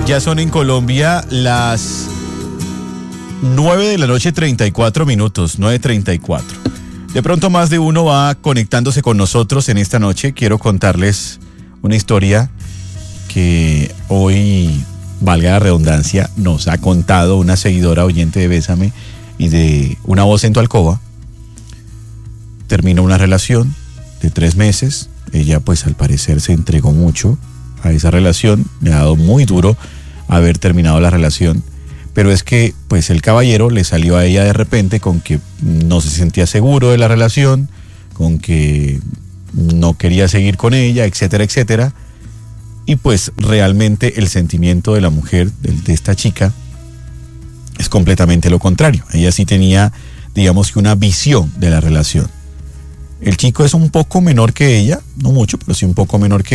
Ya son en Colombia las 9 de la noche, 34 minutos, 9:34. De pronto más de uno va conectándose con nosotros en esta noche. Quiero contarles una historia que hoy, valga la redundancia, nos ha contado una seguidora oyente de Bésame y de Una Voz en tu Alcoba. Terminó una relación de 3 meses. Ella, pues, al parecer se entregó mucho a esa relación. Le ha dado muy duro haber terminado la relación. Pero es que, pues, el caballero le salió a ella de repente con que no se sentía seguro de la relación, con que no quería seguir con ella, etcétera, etcétera. Y pues realmente el sentimiento de la mujer, de esta chica, es completamente lo contrario. Ella sí tenía, digamos que una visión de la relación. El chico es un poco menor que ella, no mucho, pero sí un poco menor que